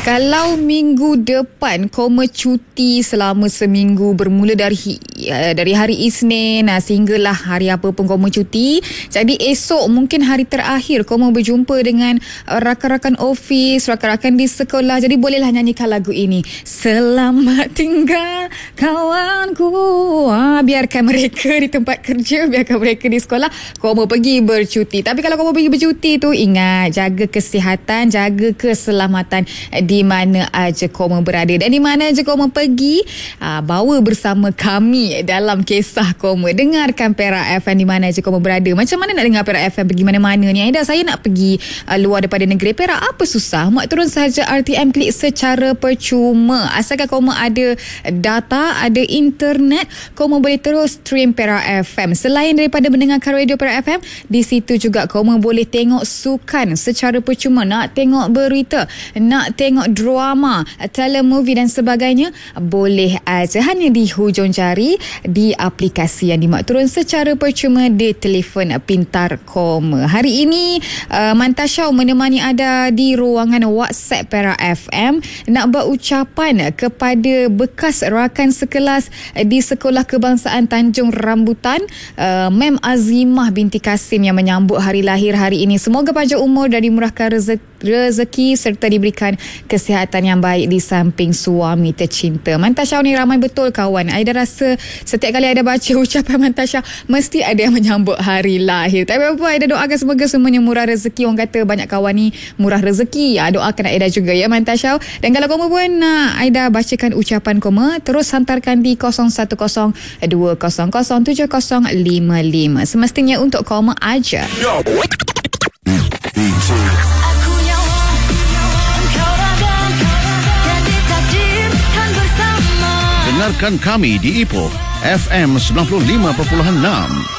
Kalau minggu depan koma cuti selama seminggu bermula dari hari Isnin sehinggalah hari apa pun koma cuti. Jadi esok mungkin hari terakhir koma berjumpa dengan rakan-rakan office, rakan-rakan di sekolah. Jadi bolehlah nyanyikan lagu ini. Selamat tinggal kawanku. Biarkan mereka di tempat kerja, biarkan mereka di sekolah. Koma pergi bercuti. Tapi kalau koma pergi bercuti tu, ingat jaga kesihatan, jaga keselamatan di mana aja koma berada dan di mana aja koma pergi, bawa bersama kami dalam kisah koma. Dengarkan Perak FM di mana aja koma berada. Macam mana nak dengar Perak FM pergi mana-mana ni? Aida, saya nak pergi luar daripada negeri Perak. Apa susah? Mak turun saja RTM Klik secara percuma. Asalkan koma ada data, ada internet, koma boleh terus stream Perak FM. Selain daripada mendengarkan radio Perak FM, di situ juga koma boleh tengok sukan secara percuma. Nak tengok berita, nak tengok drama, telemovie dan sebagainya, boleh aja hanya di hujung jari di aplikasi yang dimak turun secara percuma di telefon pintar koma. Hari ini Mantasya menemani ada di ruangan WhatsApp Perak FM nak berucapan kepada bekas rakan sekelas di Sekolah Kebangsaan Tanjung Rambutan, Mem Azimah binti Kasim yang menyambut hari lahir hari ini. Semoga panjang umur dan dimurahkan rezeki serta diberikan kesihatan yang baik di samping suami tercinta. Mantasya ni ramai betul kawan. Aida rasa setiap kali Aida baca ucapan Mantasya, mesti ada yang menyambut hari lahir. Tapi apa, Aida doakan semoga semuanya murah rezeki. Orang kata banyak kawan ni murah rezeki. Doakan Aida juga ya Mantasya. Dan kalau kamu pun nak Aida bacakan ucapan koma, terus hantarkan di 0102007055. Semestinya untuk koma aja. Dengarkan kami di Ipoh FM 95.6.